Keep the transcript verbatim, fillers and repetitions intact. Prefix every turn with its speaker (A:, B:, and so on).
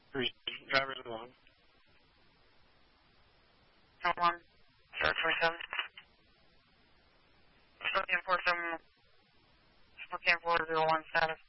A: Three drivers of the one.
B: one, zero four seven. Spokane four seven, Spokane four zero one status.